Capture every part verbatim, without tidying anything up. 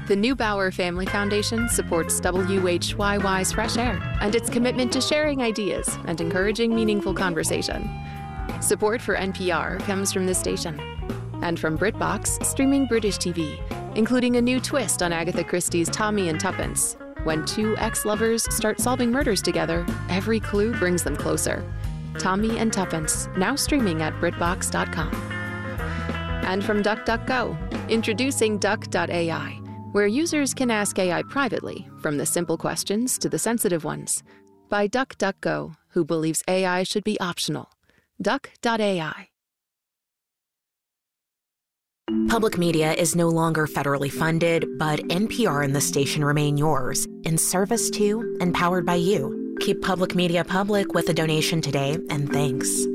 The Neubauer Family Foundation supports W H Y Y's Fresh Air and its commitment to sharing ideas and encouraging meaningful conversation. Support for N P R comes from this station and from BritBox, streaming British T V, including a new twist on Agatha Christie's Tommy and Tuppence. When two ex-lovers start solving murders together, every clue brings them closer. Tommy and Tuppence, now streaming at Britbox dot com. And from DuckDuckGo, introducing Duck dot A I, where users can ask A I privately, from the simple questions to the sensitive ones. By DuckDuckGo, who believes A I should be optional. Duck dot A I. Public media is no longer federally funded, but N P R and the station remain yours, in service to and powered by you. Keep public media public with a donation today, and thanks.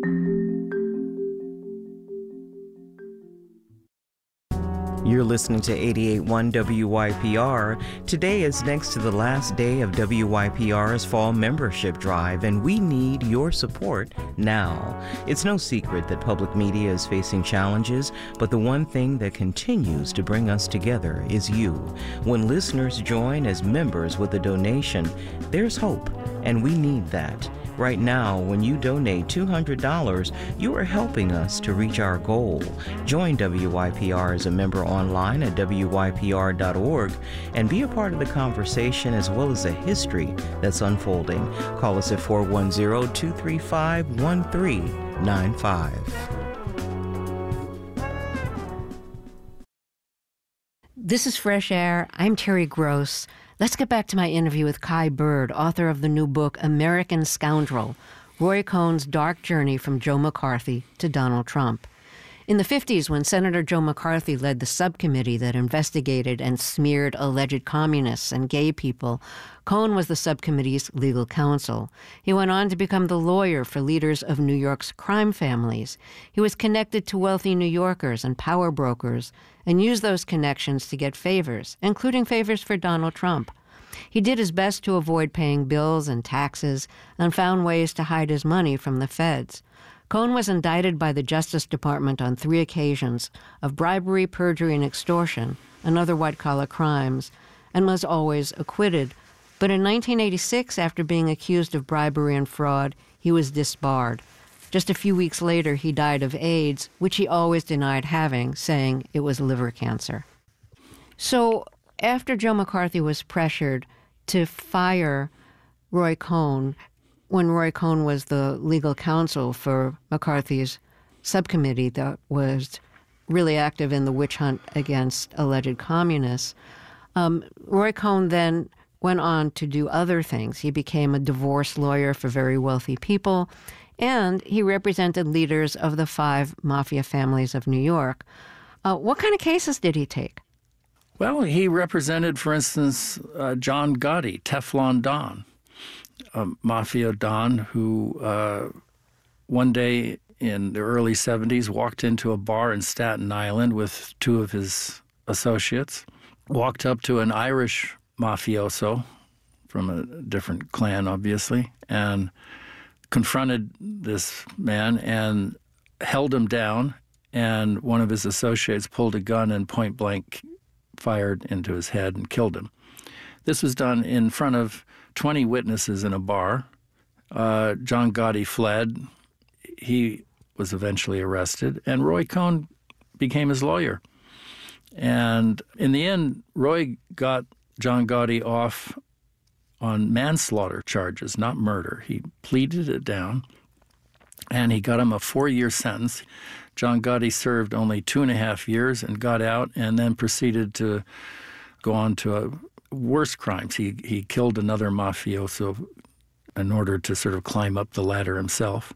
You're listening to eighty-eight point one W Y P R. Today is next to the last day of W Y P R's fall membership drive, and we need your support now. It's no secret that public media is facing challenges, but the one thing that continues to bring us together is you. When listeners join as members with a donation, there's hope, and we need that. Right now, when you donate two hundred dollars, you are helping us to reach our goal. Join W Y P R as a member online at W Y P R dot org and be a part of the conversation as well as the history that's unfolding. Call us at four one zero, two three five, one three nine five. This is Fresh Air. I'm Terry Gross. Let's get back to my interview with Kai Bird, author of the new book, American Scoundrel, Roy Cohn's Dark Journey from Joe McCarthy to Donald Trump. In the fifties, when Senator Joe McCarthy led the subcommittee that investigated and smeared alleged communists and gay people, Cohn was the subcommittee's legal counsel. He went on to become the lawyer for leaders of New York's crime families. He was connected to wealthy New Yorkers and power brokers and used those connections to get favors, including favors for Donald Trump. He did his best to avoid paying bills and taxes and found ways to hide his money from the feds. Cohn was indicted by the Justice Department on three occasions of bribery, perjury, and extortion, and other white-collar crimes, and was always acquitted. But in nineteen eighty-six, after being accused of bribery and fraud, he was disbarred. Just a few weeks later, he died of AIDS, which he always denied having, saying it was liver cancer. So after Joe McCarthy was pressured to fire Roy Cohn, when Roy Cohn was the legal counsel for McCarthy's subcommittee that was really active in the witch hunt against alleged communists, um, Roy Cohn then went on to do other things. He became a divorce lawyer for very wealthy people, and he represented leaders of the five mafia families of New York. Uh, what kind of cases did he take? Well, he represented, for instance, uh, John Gotti, Teflon Don, a mafia don who uh, one day in the early seventies walked into a bar in Staten Island with two of his associates, walked up to an Irish mafioso from a different clan, obviously, and confronted this man and held him down, and one of his associates pulled a gun and point-blank fired into his head and killed him. This was done in front of twenty witnesses in a bar. Uh, John Gotti fled. He was eventually arrested, and Roy Cohn became his lawyer. And in the end, Roy got John Gotti off on manslaughter charges, not murder. He pleaded it down, and he got him a four-year sentence. John Gotti served only two and a half years and got out, and then proceeded to go on to a worse crimes. He he killed another mafioso in order to sort of climb up the ladder himself.